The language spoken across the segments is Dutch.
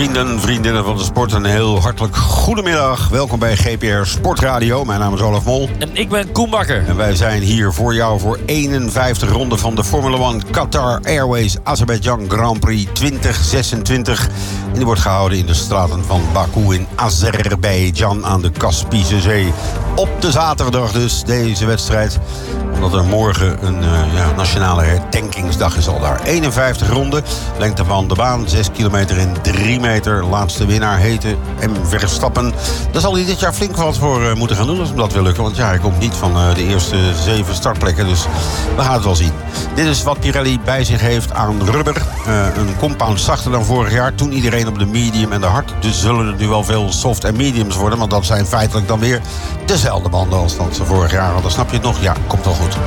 Vrienden, vriendinnen van de sport, een heel hartelijk goedemiddag. Welkom bij GPR Sportradio. Mijn naam is Olaf Mol. En ik ben Koen Bakker. En wij zijn hier voor jou voor 51 ronden van de Formule 1 Qatar Airways Azerbeidzjan Grand Prix 2026. En die wordt gehouden in de straten van Baku in Azerbeidzjan aan de Kaspische Zee. Op de zaterdag dus, deze wedstrijd. Omdat er morgen een nationale herdenkingsdag is al daar. 51 ronden, lengte van de baan, 6 kilometer en 3 meter. Laatste winnaar heette M. Verstappen. Daar zal hij dit jaar flink wat voor moeten gaan doen als hem dat wil lukken. Want ja, hij komt niet van de eerste 7 startplekken. Dus we gaan het wel zien. Dit is wat Pirelli bij zich heeft aan rubber. Een compound zachter dan vorig jaar. Toen iedereen op de medium en de hard. Dus zullen het nu wel veel soft en mediums worden. Want dat zijn feitelijk dan weer dezelfde banden als dat ze vorig jaar hadden. Snap je het nog? Ja, komt wel goed.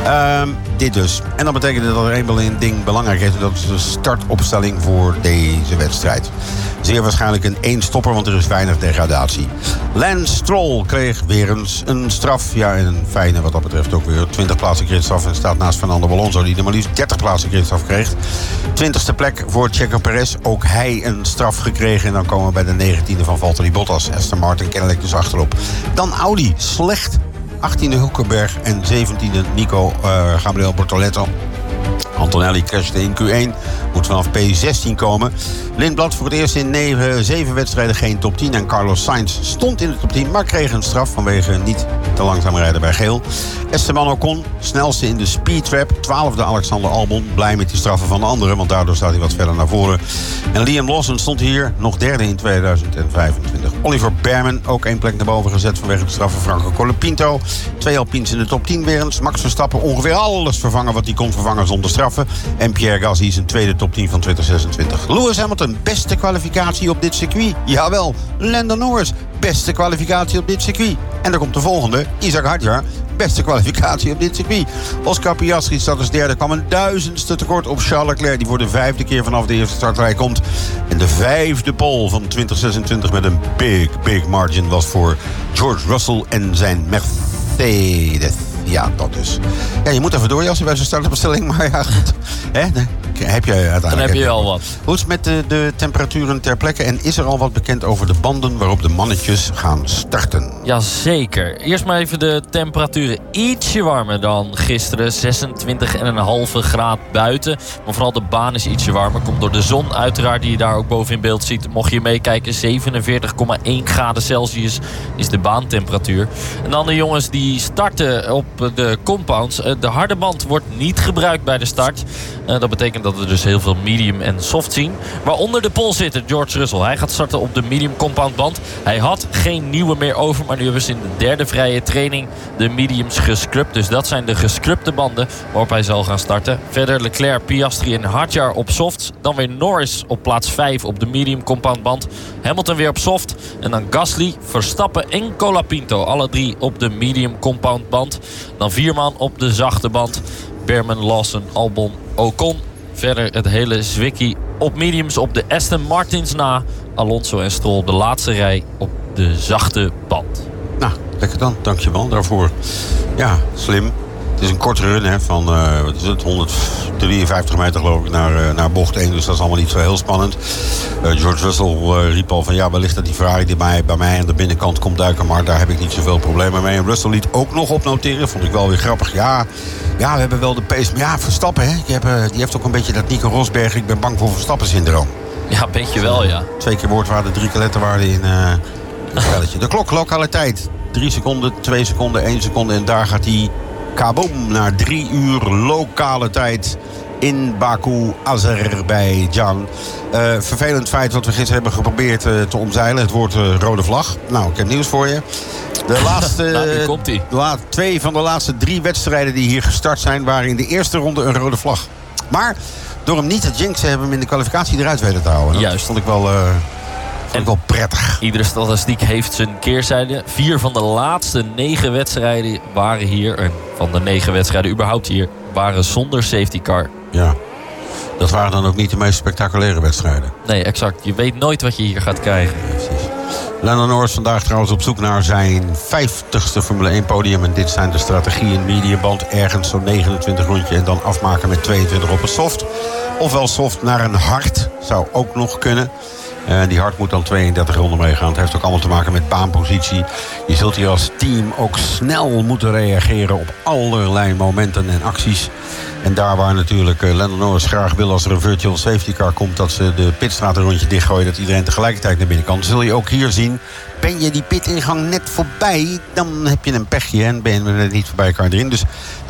Dit dus. En dat betekent dat er één ding belangrijk is. Dat is de startopstelling voor deze wedstrijd. Zeer waarschijnlijk een 1-stopper, want er is weinig degradatie. Lance Stroll kreeg weer eens een straf. Ja, en een fijne wat dat betreft ook weer. 20 plaatsen gridstraf en staat naast Fernando Alonso, die er maar liefst 30 plaatsen gridstraf kreeg. 20ste plek voor Checo Perez. Ook hij een straf gekregen. En dan komen we bij de 19e van Valtteri Bottas. Aston Martin kennelijk dus achterop. Dan Audi, slecht. 18e Hulkenberg en 17e Nico Gabriel Bortoleto. Antonelli crashte in Q1. Moet vanaf P16 komen. Lindblad voor het eerst in 7 wedstrijden geen top 10. En Carlos Sainz stond in de top 10, maar kreeg een straf vanwege niet te langzaam rijden bij geel. Esteban Ocon, snelste in de speed trap. 12e Alexander Albon. Blij met die straffen van de anderen, want daardoor staat hij wat verder naar voren. En Liam Lawson stond hier nog derde in 2025. Oliver Bearman, ook 1 plek naar boven gezet vanwege de straffen. Franco Colapinto. 2 Alpines in de top 10 weer eens. Max Verstappen ongeveer alles vervangen wat hij kon vervangen zonder straffen. En Pierre Gasly zijn tweede top 10 van 2026. Lewis Hamilton, beste kwalificatie op dit circuit. Jawel, Lando Norris, beste kwalificatie op dit circuit. En dan komt de volgende, Isaac Hadjar, beste kwalificatie op dit circuit. Oscar Piastri staat als derde, kwam een 1000ste tekort op Charles Leclerc, die voor de 5e keer vanaf de eerste startrij komt. En de 5e pole van 2026 met een big margin was voor George Russell en zijn Mercedes. Ja, dat dus. Ja, je moet even doorjassen bij zo'n startopstelling, maar ja, goed. Hè? Heb je uiteindelijk. Dan heb je al wat. Hoe is het met de temperaturen ter plekke? En is er al wat bekend over de banden waarop de mannetjes gaan starten? Jazeker. Eerst maar even de temperaturen ietsje warmer dan gisteren. 26,5 graad buiten. Maar vooral de baan is ietsje warmer. Komt door de zon uiteraard, die je daar ook boven in beeld ziet. Mocht je meekijken, 47,1 graden Celsius is de baantemperatuur. En dan de jongens die starten op de compounds. De harde band wordt niet gebruikt bij de start. Dat betekent dat we dus heel veel medium en soft zien. Waaronder de pole zit George Russell. Hij gaat starten op de medium compound band. Hij had geen nieuwe meer over, maar nu hebben ze in de derde vrije training de mediums gescrubt. Dus dat zijn de gescrubte banden waarop hij zal gaan starten. Verder Leclerc, Piastri en Hadjar op softs. Dan weer Norris op plaats 5 op de medium compound band. Hamilton weer op soft. En dan Gasly, Verstappen en Colapinto. Alle 3 op de medium compound band. Dan 4 man op de zachte band. Bearman, Lawson, Albon, Ocon. Verder het hele zwikkie op mediums op de Aston Martins na. Alonso en Stroll op de laatste rij op de zachte band. Nou, lekker dan. Dankjewel daarvoor. Ja, slim. Het is een korte run hè, van wat is het, 153 meter geloof ik naar bocht 1. Dus dat is allemaal niet zo heel spannend. George Russell riep al van ja, wellicht dat die Ferrari die bij mij aan de binnenkant komt duiken. Maar daar heb ik niet zoveel problemen mee. En Russell liet ook nog opnoteren. Vond ik wel weer grappig. Ja, we hebben wel de pace. Maar ja, Verstappen, hè, die heeft ook een beetje dat Nico Rosberg. Ik ben bang voor Verstappen-syndroom. Ja, een beetje wel, ja. 2 keer woordwaarde, 3 keer letterwaarde in het spelletje. De klok, lokaliteit. 3 seconden, 2 seconden, 1 seconde. En daar gaat hij kaboom naar 3 uur lokale tijd in Baku, Azerbeidzjan. Vervelend feit wat we gisteren hebben geprobeerd te omzeilen. Het woord rode vlag. Nou, ik heb nieuws voor je. De laatste, komt-ie. 2 van de laatste 3 wedstrijden die hier gestart zijn waren in de eerste ronde een rode vlag. Maar door hem niet te jinxen hebben we hem in de kwalificatie eruit weten te houden. Juist. Dat vond ik wel prettig. Iedere statistiek heeft zijn keerzijde. 4 van de laatste 9 wedstrijden waren hier. En van de 9 wedstrijden überhaupt hier waren zonder safety car. Ja. Dat waren dan ook niet de meest spectaculaire wedstrijden. Nee, exact. Je weet nooit wat je hier gaat krijgen. Ja, precies. Lando Norris vandaag trouwens op zoek naar zijn 50ste Formule 1 podium. En dit zijn de strategieën. Mediaband ergens zo'n 29 rondje. En dan afmaken met 22 op een soft. Ofwel soft naar een hard. Zou ook nog kunnen. Die Hart moet dan 32 ronden meegaan. Het heeft ook allemaal te maken met baanpositie. Je zult hier als team ook snel moeten reageren op allerlei momenten en acties. En daar waar natuurlijk Lando Norris graag wil als er een virtual safety car komt, dat ze de pitstraat een rondje dichtgooien, dat iedereen tegelijkertijd naar binnen kan. Zul je ook hier zien. Ben je die pitingang net voorbij, dan heb je een pechje en ben je er net niet voorbij kan erin. Dus